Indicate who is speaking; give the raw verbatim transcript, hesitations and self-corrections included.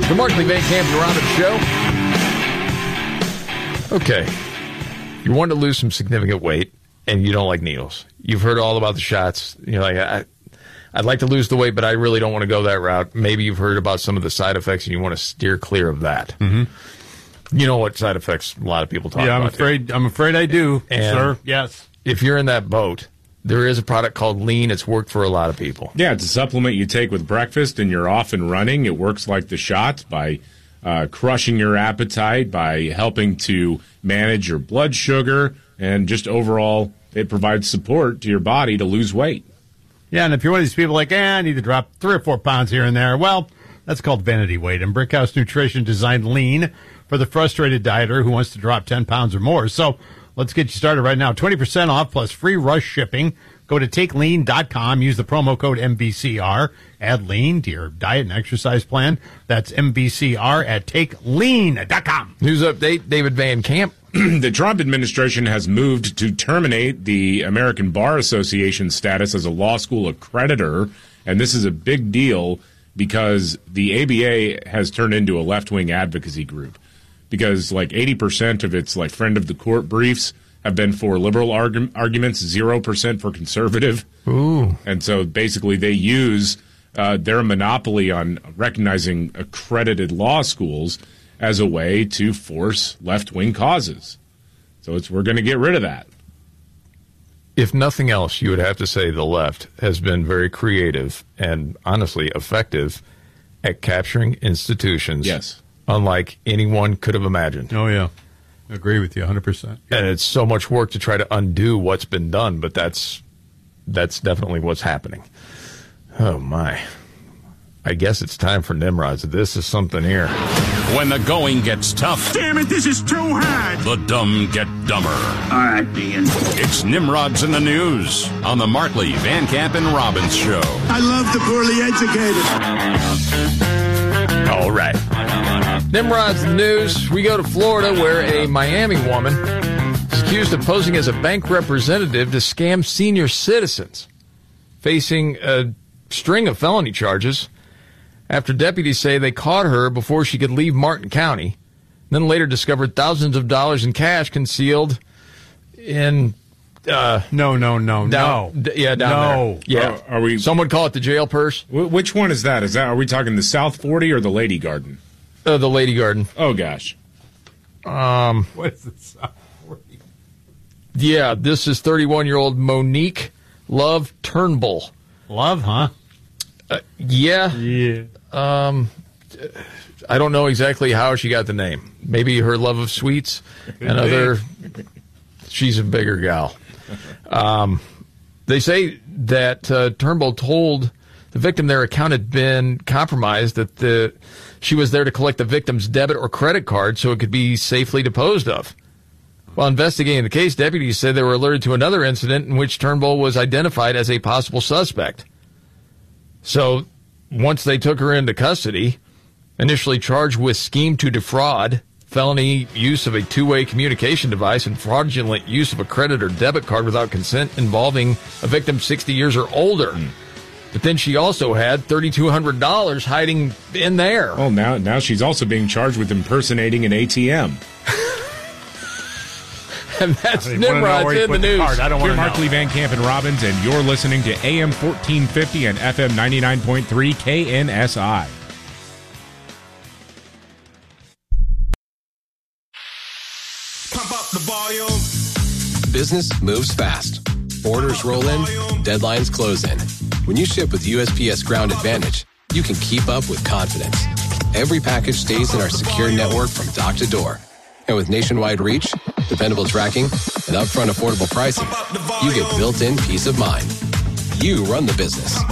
Speaker 1: The Markley, Van Camp, and Robbins Show. Okay. You want to lose some significant weight, and you don't like needles. You've heard all about the shots. You're like, I, I'd like to lose the weight, but I really don't want to go that route. Maybe you've heard about some of the side effects, and you want to steer clear of that. Mm-hmm. You know what side effects a lot of people talk
Speaker 2: yeah,
Speaker 1: about.
Speaker 2: I'm afraid, I'm afraid I do,
Speaker 1: and
Speaker 2: sir. Yes.
Speaker 1: If you're in that boat, there is a product called Lean. It's worked for a lot of people.
Speaker 3: Yeah, it's a supplement you take with breakfast and you're off and running. It works like the shots by uh, crushing your appetite, by helping to manage your blood sugar, and just overall it provides support to your body to lose weight.
Speaker 2: Yeah, and if you're one of these people like, eh, I need to drop three or four pounds here and there, well, that's called vanity weight. And Brickhouse Nutrition designed Lean for the frustrated dieter who wants to drop ten pounds or more. So let's get you started right now. twenty percent off plus free rush shipping. Go to take lean dot com. Use the promo code M B C R. Add Lean to your diet and exercise plan. That's M B C R at take lean dot com.
Speaker 1: News update, David Van Camp.
Speaker 3: The Trump administration has moved to terminate the American Bar Association status as a law school accreditor. And this is a big deal because the A B A has turned into a left-wing advocacy group. Because like eighty percent of its like friend of the court briefs have been for liberal argu- arguments, zero percent for conservative.
Speaker 1: Ooh.
Speaker 3: And so basically they use uh, their monopoly on recognizing accredited law schools as a way to force left-wing causes. So it's we're going to get rid of that.
Speaker 1: If nothing else, you would have to say the left has been very creative and honestly effective at capturing institutions.
Speaker 3: Yes.
Speaker 1: Unlike anyone could have imagined.
Speaker 2: Oh, yeah. I agree with you one hundred percent.
Speaker 1: And it's so much work to try to undo what's been done, but that's that's definitely what's happening. Oh, my. I guess it's time for Nimrods. This is something here.
Speaker 4: When the going gets tough.
Speaker 5: Damn it, this is too hard.
Speaker 4: The dumb get dumber.
Speaker 5: All right, Dean.
Speaker 4: It's Nimrods in the News on the Markley, Van Camp, and Robbins Show.
Speaker 5: I love the poorly educated.
Speaker 1: All right. Nimrod's the news. We go to Florida where a Miami woman is accused of posing as a bank representative to scam senior citizens, facing a string of felony charges after deputies say they caught her before she could leave Martin County, then later discovered thousands of dollars in cash concealed in... Uh,
Speaker 2: no, no, no,
Speaker 1: down,
Speaker 2: no.
Speaker 1: D- yeah, down
Speaker 2: no.
Speaker 1: there. Yeah.
Speaker 3: Are, are we?
Speaker 1: Some would call it the jail purse.
Speaker 3: W- which one is that? Is that? Are we talking the South forty or the Lady Garden?
Speaker 1: Uh, the Lady Garden.
Speaker 3: Oh, gosh.
Speaker 1: Um,
Speaker 2: what is it? South forty?
Speaker 1: Yeah, this is thirty-one-year-old Monique Love Turnbull.
Speaker 2: Love, huh?
Speaker 1: Uh, yeah.
Speaker 2: Yeah.
Speaker 1: Um, I don't know exactly how she got the name. Maybe her love of sweets and other. She's a bigger gal. Um, they say that uh, Turnbull told the victim their account had been compromised, that the she was there to collect the victim's debit or credit card so it could be safely disposed of. While investigating the case, deputies said they were alerted to another incident in which Turnbull was identified as a possible suspect. So once they took her into custody, initially charged with scheme to defraud, felony use of a two-way communication device, and fraudulent use of a credit or debit card without consent involving a victim sixty years or older. Mm. But then she also had three thousand two hundred dollars hiding in there.
Speaker 3: Oh, now now she's also being charged with impersonating an A T M.
Speaker 1: And that's Nimrod's in the news.
Speaker 2: I don't want to know.
Speaker 3: Markley, Van Camp, and Robbins, and you're listening to A M fourteen fifty and F M ninety-nine point three K N S I.
Speaker 5: Pump up the volume.
Speaker 6: Business moves fast. Orders roll in, deadlines close in. When you ship with U S P S Ground Advantage, you can keep up with confidence. Every package stays in our secure network from dock to door. And with nationwide reach, dependable tracking, and upfront affordable pricing, you get built-in peace of mind. You run the business.